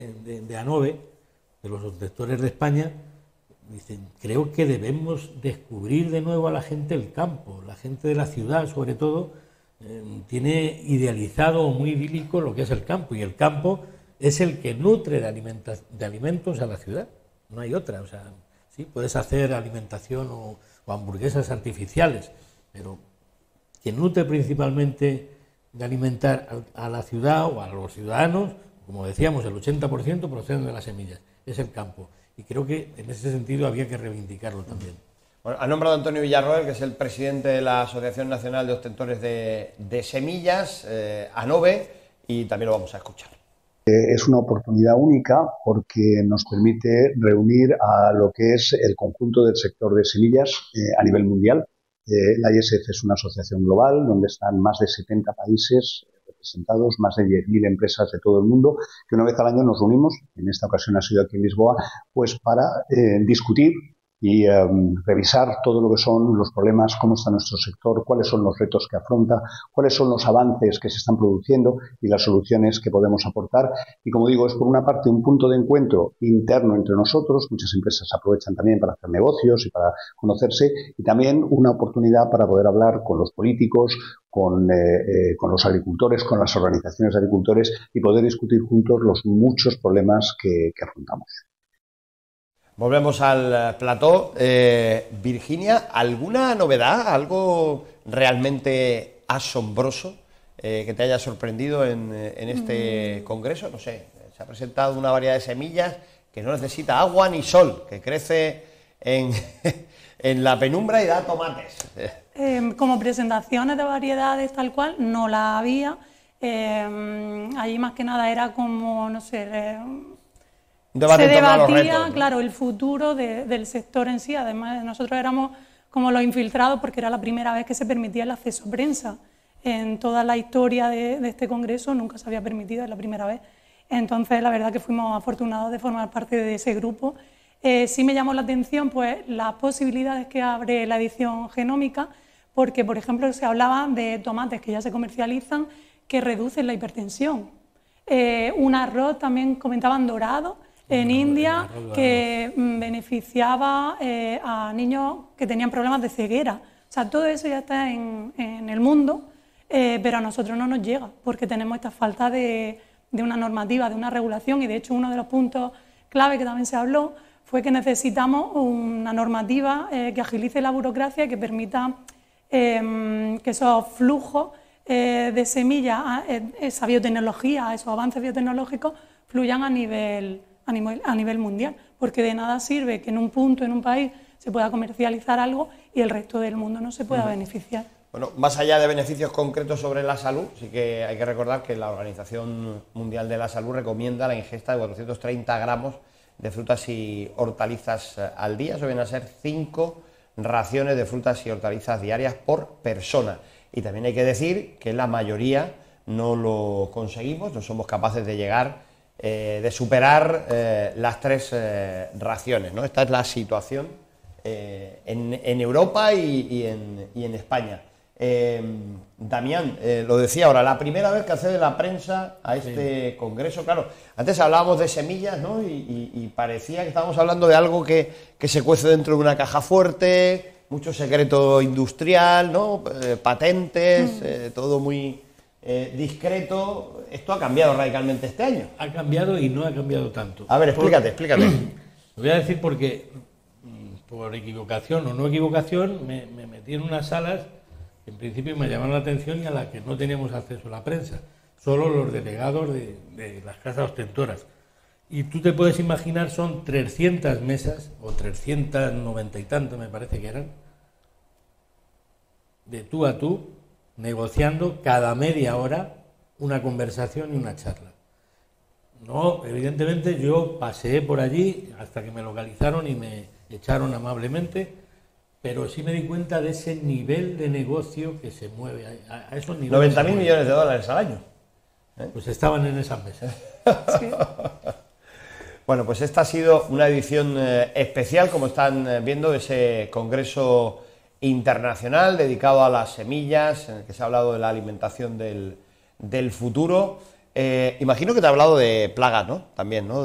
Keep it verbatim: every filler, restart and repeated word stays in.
de, de ANOVE, de los obtentores de España, dicen, creo que debemos descubrir de nuevo a la gente del campo, la gente de la ciudad sobre todo, eh, tiene idealizado o muy idílico lo que es el campo, y el campo es el que nutre de, alimenta de alimentos a la ciudad, no hay otra. O sea, sí, puedes hacer alimentación o, o hamburguesas artificiales, pero quien nutre principalmente de alimentar a, a la ciudad o a los ciudadanos, como decíamos, el ochenta por ciento proceden de las semillas, es el campo. Y creo que en ese sentido había que reivindicarlo también. Bueno, ha nombrado a Antonio Villarroel, que es el presidente de la Asociación Nacional de Obtentores de, de Semillas, eh, ANOVE, y también lo vamos a escuchar. Es una oportunidad única porque nos permite reunir a lo que es el conjunto del sector de semillas eh, a nivel mundial. Eh, la I S F es una asociación global donde están más de setenta países representados, más de diez mil empresas de todo el mundo, que una vez al año nos reunimos, en esta ocasión ha sido aquí en Lisboa, pues para eh, discutir y um, revisar todo lo que son los problemas, cómo está nuestro sector, cuáles son los retos que afronta, cuáles son los avances que se están produciendo y las soluciones que podemos aportar. Y como digo, es por una parte un punto de encuentro interno entre nosotros, muchas empresas aprovechan también para hacer negocios y para conocerse, y también una oportunidad para poder hablar con los políticos, con, eh, eh, con los agricultores, con las organizaciones de agricultores y poder discutir juntos los muchos problemas que, que afrontamos. Volvemos al plató. Eh, Virginia, ¿alguna novedad, algo realmente asombroso eh, que te haya sorprendido en, en este congreso? No sé, se ha presentado una variedad de semillas que no necesita agua ni sol, que crece en, en la penumbra y da tomates. Eh, como presentaciones de variedades tal cual, no la había. Eh, allí más que nada era como, no sé... Eh, se debatía, ¿no? Claro, el futuro de, del sector en sí. Además, nosotros éramos como los infiltrados porque era la primera vez que se permitía el acceso a prensa. En toda la historia de, de este congreso nunca se había permitido, es la primera vez. Entonces, la verdad que fuimos afortunados de formar parte de ese grupo. Eh, sí me llamó la atención pues, las posibilidades que abre la edición genómica, porque, por ejemplo, se hablaba de tomates que ya se comercializan que reducen la hipertensión. Eh, un arroz también comentaban dorado, en India, que beneficiaba eh, a niños que tenían problemas de ceguera. O sea, todo eso ya está en, en el mundo, eh, pero a nosotros no nos llega, porque tenemos esta falta de, de una normativa, de una regulación, y de hecho uno de los puntos clave que también se habló fue que necesitamos una normativa eh, que agilice la burocracia, que permita eh, que esos flujos eh, de semillas, eh, esa biotecnología, esos avances biotecnológicos, fluyan a nivel... A nivel, a nivel mundial, porque de nada sirve que en un punto, en un país, se pueda comercializar algo y el resto del mundo no se pueda uh-huh. beneficiar. Bueno, más allá de beneficios concretos sobre la salud, sí que hay que recordar que la Organización Mundial de la Salud recomienda la ingesta de cuatrocientos treinta gramos de frutas y hortalizas al día. Eso viene a ser cinco raciones de frutas y hortalizas diarias por persona. Y también hay que decir que la mayoría no lo conseguimos, no somos capaces de llegar Eh, de superar eh, las tres eh, raciones, ¿no? Esta es la situación eh, en, en Europa y, y, en, y en España. Eh, Damián, eh, lo decía ahora, la primera vez que accede la prensa a este sí. congreso, claro, antes hablábamos de semillas, ¿no? Y, y, y parecía que estábamos hablando de algo que, que se cuece dentro de una caja fuerte, mucho secreto industrial, ¿no? Eh, patentes, mm. eh, todo muy... Eh, discreto. Esto ha cambiado radicalmente este año. Ha cambiado y no ha cambiado tanto. A ver, explícate, por, explícate. Lo voy a decir porque, por equivocación o no equivocación, me, me metí en unas salas que en principio me llamaron la atención y a las que no teníamos acceso a la prensa, solo los delegados de, de las casas ostentoras. Y tú te puedes imaginar, son trescientas mesas, o trescientas noventa y tanto me parece que eran, de tú a tú, negociando cada media hora una conversación y una charla. No, evidentemente yo pasé por allí hasta que me localizaron y me echaron amablemente, pero sí me di cuenta de ese nivel de negocio que se mueve a, a esos niveles. noventa mil millones de dólares al año. ¿Eh? Pues estaban en esas mesas. Sí. Bueno, pues esta ha sido una edición eh, especial, como están eh, viendo, de ese congreso internacional dedicado a las semillas, en el que se ha hablado de la alimentación del, del futuro. Eh, imagino que te ha hablado de plagas, ¿no? También, ¿no?